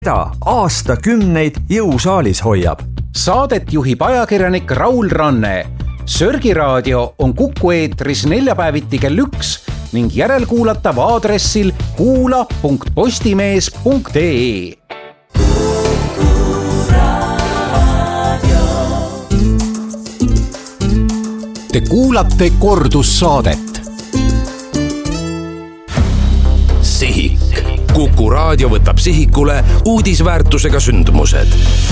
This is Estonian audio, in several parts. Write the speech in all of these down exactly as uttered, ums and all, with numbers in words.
aastakümneid jõusaalis hoiab. Saadet juhib ajakirjanik Raul Ranne. Sörgi raadio on Kuku eetris neljapäeviti kell üks ning järelkuulatav aadressil kuula punkt postimees punkt ee. Te kuulate kordussaadet. Sihik. Kuku raadio võtab sihikule uudisväärtusega sündmused.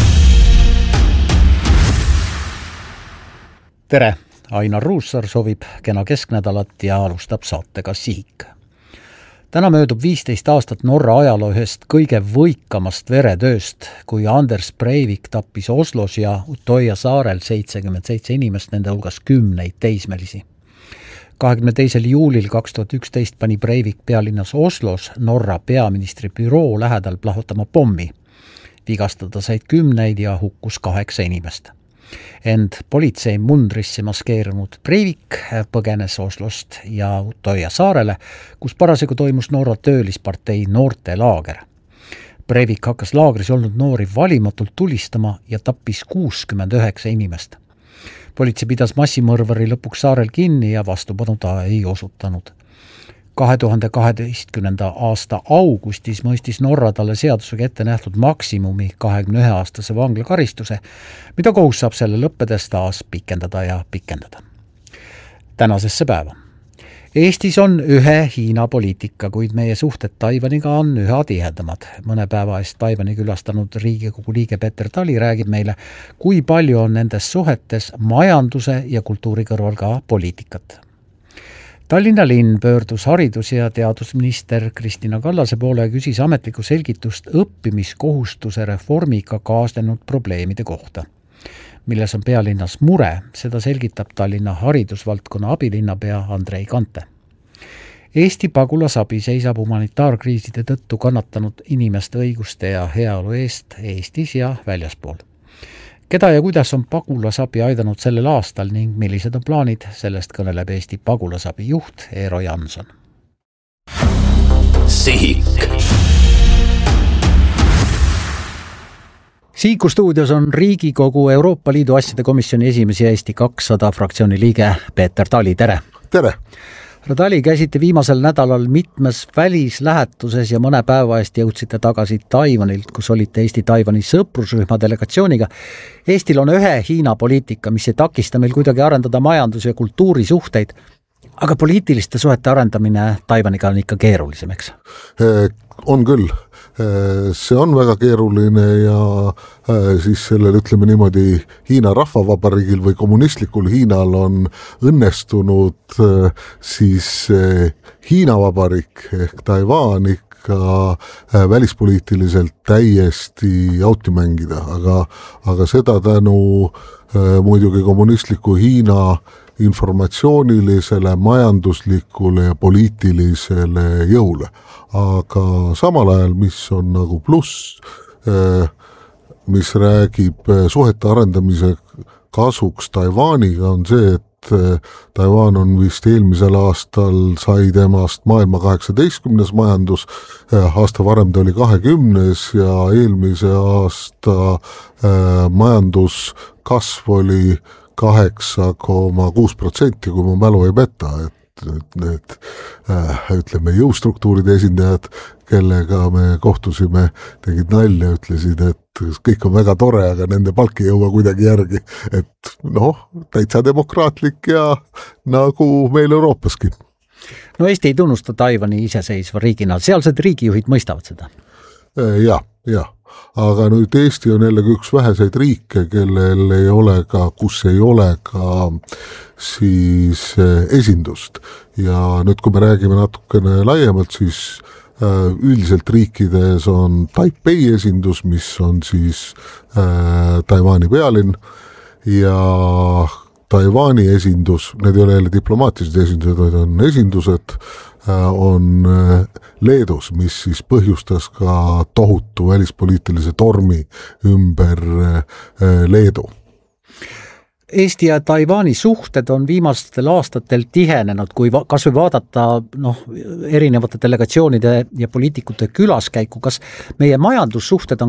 Tere, Ainar Ruussaar soovib kena kesknädalat ja alustab saatega Sihik. Täna möödub viisteist aastat Norra ajaloo ühest kõige võikamast veretööst, kui Anders Breivik tappis Oslos ja Utoja saarel seitsekümmend seitse inimest, nende hulgas kümneid teismelisi. kahekümne teisel juulil kaks tuhat üksteist pani Breivik pealinnas Oslos Norra peaministri büroo lähedal plahvatama pommi. Vigastada said kümneid ja hukkus kaheksa inimest. Ent politsei mundrisse maskeerunud Breivik põgenes Oslost ja Utoja saarele, kus parasjagu toimus Norra töölispartei noortelaager. Breivik hakkas laagris olnud noori valimatult tulistama ja tappis kuuskümmend üheksa inimest. Politsei pidas massimõrvari lõpuks saarel kinni ja vastupanu ta ei osutanud. kahe tuhande kaheteistkümnenda aasta augustis mõistis Norra talle seadusega ette nähtud maksimumi kahekümne ühe aastase vanglakaristuse, mida kohus saab selle lõppedes taas pikendada ja pikendada. Tänasesse päeva. Eestis on ühe Hiina poliitika, kuid meie suhted Taiwaniga on üha tihedamad. Mõne päeva eest Taiwani külastanud Riigikogu liige Peeter Tali räägib meile, kui palju on nendes suhetes majanduse ja kultuuri kõrval ka poliitikat. Tallinna linn pöördus haridus- ja teadusminister Kristina Kallase poole ja küsis ametlikku selgitust õppimiskohustuse reformiga kaasnenud probleemide kohta. Milles on pealinnas mure, seda selgitab Tallinna haridusvaldkonna abilinnapea Andrei Kante. Eesti pagulasabi seisab humanitaarkriiside tõttu kannatanud inimeste õiguste ja heaolu eest Eestis ja väljaspool. Keda ja kuidas on pagulasabi aidanud sellel aastal ning millised on plaanid, sellest kõneleb Eesti pagulasabi juht Eero Janson. Sihik. Sihiku stuudios on Riigikogu Euroopa Liidu asjade komisjoni esimees ja Eesti kakssada fraktsiooni liige Peeter Tali, tere! Tere! Härra Tali, käisite viimasel nädalal mitmes välislähetuses ja mõne päeva eest jõudsite tagasi Taiwanilt, kus olite Eesti-Taiwani sõprusrühma delegatsiooniga. Eestil on ühe Hiina poliitika, mis ei takista meil kuidagi arendada majandus- ja kultuurisuhteid, aga poliitiliste suhete arendamine Taiwaniga on ikka keerulisem, eks? On küll. See on väga keeruline ja siis sellel, ütleme niimoodi, Hiina rahvavabariigil või kommunistlikul Hiinal on õnnestunud siis Hiina vabariik ehk Taiwan ikka välispoliitiliselt täiesti auti mängida, aga, aga seda tänu muidugi kommunistliku Hiina informatsioonilisele, majanduslikule ja poliitilisele jõule. Aga samal ajal, mis on nagu pluss, mis räägib suhete arendamise kasuks Taiwaniga, on see, et Taiwan on vist eelmisel aastal sai temast maailma kaheksateistkümnes majandus, aasta varem ta oli kahekümnes ja eelmise aasta majanduskasv oli kaheksa koma kuus protsenti, kui mu mälu ei peta, et need ütleme jõustruktuuride esindajad, kellega me kohtusime, tegid nalja, ütlesid, et kõik on väga tore, aga nende palk ei jõua kuidagi järgi, et noh, täitsa demokraatlik ja nagu meil Euroopaski. No Eesti ei tunnusta Taiwani iseseisva riigina, sealsed riigijuhid mõistavad seda? Jah, jah. Aga nüüd Eesti on jällegi üks väheseid riike, kellel ei ole ka, kus ei ole ka siis esindust. Ja nüüd, kui me räägime natukene laiemalt, siis üldiselt riikides on Taipei esindus, mis on siis äh, Taiwani pealinn ja Taiwani esindus, need ei ole jälle diplomaatilised esindused, vaid on esindused, on Leedus, mis siis põhjustas ka tohutu välispoliitilise tormi ümber Leedu. Eesti ja Taiwani suhted on viimastel aastatel tihenenud, kui va- kas või vaadata noh, erinevate delegatsioonide ja poliitikute külaskäiku, kas meie majandussuhted on